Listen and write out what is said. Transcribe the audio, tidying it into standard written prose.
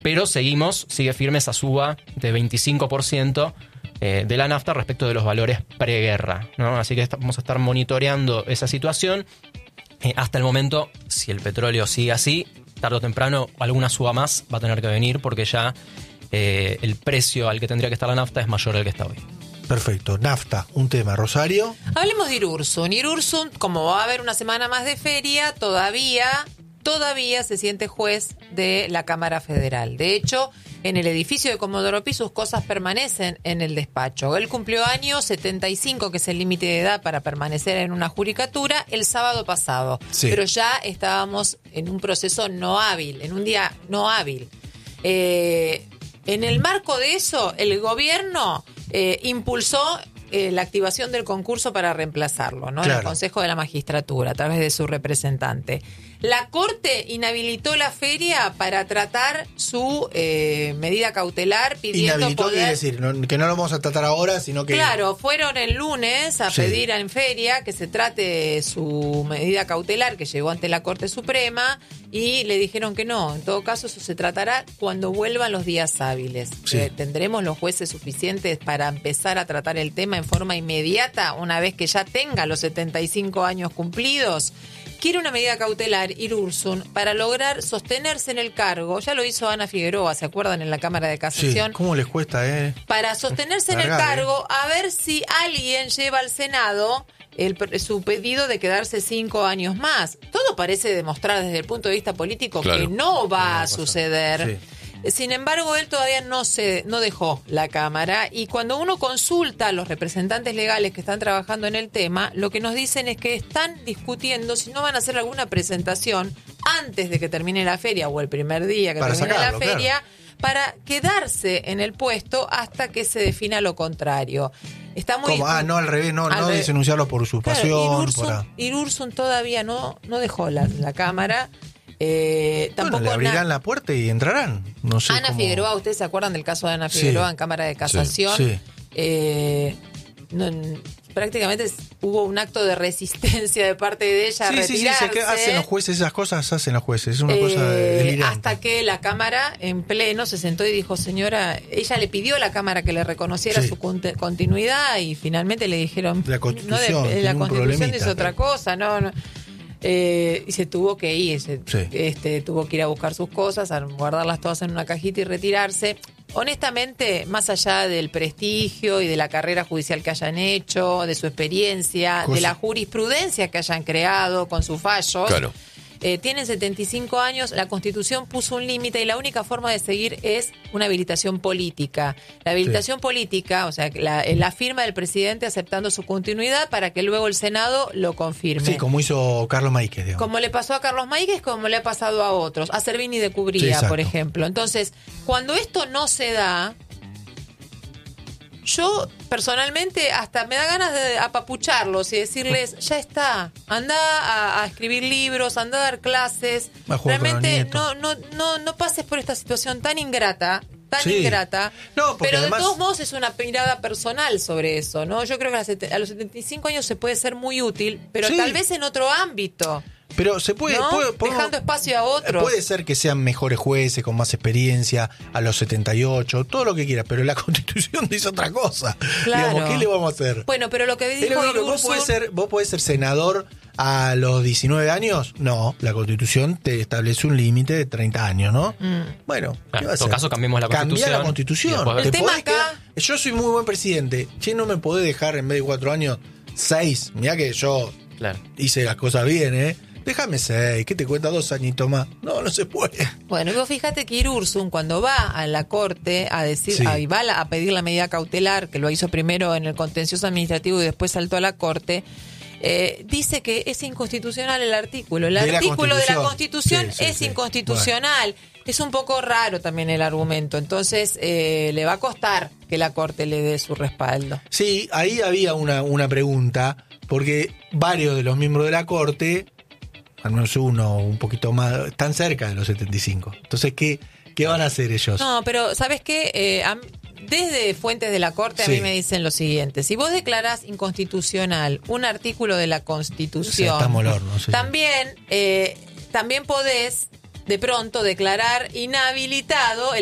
pero sigue firme esa suba de 25% de la nafta respecto de los valores preguerra, ¿no? Así que vamos a estar monitoreando esa situación. Hasta el momento, si el petróleo sigue así, tarde o temprano alguna suba más va a tener que venir, porque ya el precio al que tendría que estar la nafta es mayor al que está hoy. Perfecto. Nafta, un tema. Rosario. Hablemos de Irursun. Irursun, como va a haber una semana más de feria, todavía se siente juez de la Cámara Federal. De hecho, en el edificio de Comodoro Pi sus cosas permanecen en el despacho. Él cumplió años 75, que es el límite de edad para permanecer en una judicatura, el sábado pasado. Sí. Pero ya estábamos en un proceso no hábil, en un día no hábil. En el marco de eso, el gobierno impulsó la activación del concurso para reemplazarlo, ¿no? Claro. En el Consejo de la Magistratura, a través de su representante. La Corte inhabilitó la feria para tratar su medida cautelar, pidiendo Inhabilitó, poder... quiere decir, que no lo vamos a tratar ahora, sino que... Claro, fueron el lunes a Sí. pedir en feria que se trate su medida cautelar, que llegó ante la Corte Suprema, y le dijeron que no. En todo caso, eso se tratará cuando vuelvan los días hábiles. Sí. ¿Tendremos los jueces suficientes para empezar a tratar el tema en forma inmediata, una vez que ya tenga los 75 años cumplidos? Quiere una medida cautelar, Irursun, para lograr sostenerse en el cargo. Ya lo hizo Ana Figueroa, ¿se acuerdan? En la Cámara de Sí, Casación. ¿cómo les cuesta, Para sostenerse en el Largar, cargo, a ver si alguien lleva al Senado su pedido de quedarse 5 años más. Todo parece demostrar desde el punto de vista político que no va a suceder. Sí. Sin embargo, él todavía no dejó la Cámara, y cuando uno consulta a los representantes legales que están trabajando en el tema, lo que nos dicen es que están discutiendo si no van a hacer alguna presentación antes de que termine la feria o el primer día que Para termine sacarlo, la feria, para quedarse en el puesto hasta que se defina lo contrario. Está muy... No al revés, no denunciarlo por usurpación. Claro, Irursun todavía no dejó la Cámara. Tampoco Le abrirán la puerta y entrarán. No sé Ana cómo... Figueroa, ¿ustedes se acuerdan del caso de Ana Figueroa en Cámara de Casación? Sí. Prácticamente hubo un acto de resistencia de parte de ella a retirarse. Que hacen los jueces esas cosas, hacen los jueces. Es una cosa delirante. Hasta que la Cámara en pleno se sentó y dijo, señora, ella le pidió a la Cámara que le reconociera su continuidad, y finalmente le dijeron, la Constitución, la Constitución dice otra cosa, no. Y se tuvo que ir, tuvo que ir a buscar sus cosas, a guardarlas todas en una cajita y retirarse. Honestamente, más allá del prestigio y de la carrera judicial que hayan hecho, de su experiencia, de la jurisprudencia que hayan creado con sus fallos, claro, tienen 75 años, la Constitución puso un límite y la única forma de seguir es una habilitación política. La habilitación política, o sea, la firma del presidente aceptando su continuidad para que luego el Senado lo confirme. Sí, como hizo Carlos Maíquez, digamos. Como le pasó a Carlos Maíquez, como le ha pasado a otros, a Servini de Cubría, por ejemplo. Entonces, cuando esto no se da, yo personalmente hasta me da ganas de apapucharlos y decirles, ya está, anda a escribir libros, anda a dar clases, realmente no pases por esta situación tan ingrata, pero de todos modos es una mirada personal sobre eso, ¿no? Yo creo que a los 75 años se puede ser muy útil, pero tal vez en otro ámbito. Pero se puede, ¿no? Dejando espacio a otros. Puede ser que sean mejores jueces, con más experiencia, a los 78, todo lo que quieras, pero la Constitución dice otra cosa. Claro. Digamos, ¿qué le vamos a hacer? Bueno, pero lo que dijo ¿Vos podés ser senador a los 19 años? No, la Constitución te establece un límite de 30 años, ¿no? Bueno, ¿qué va a en todo hacer? caso cambiemos la Constitución. Cambiá la Constitución. El tema acá... Yo soy muy buen presidente. Che, no me podés dejar en vez de 4 años 6. Mirá que yo hice las cosas bien, Déjame 6, ¿qué te cuenta 2 añitos más? No se puede. Bueno, vos fíjate que Irursun, cuando va a la Corte a decir, a pedir la medida cautelar, que lo hizo primero en el contencioso administrativo y después saltó a la Corte, dice que es inconstitucional el artículo. El artículo de la Constitución es inconstitucional. Bueno. Es un poco raro también el argumento. Entonces, le va a costar que la Corte le dé su respaldo. Sí, ahí había una pregunta, porque varios de los miembros de la Corte, al menos uno, un poquito más, están cerca de los 75. Entonces, ¿qué van a hacer ellos? No, pero ¿sabes qué? Desde fuentes de la Corte a mí me dicen lo siguiente. Si vos declarás inconstitucional un artículo de la Constitución, estamos al horno, también podés de pronto declarar inhabilitado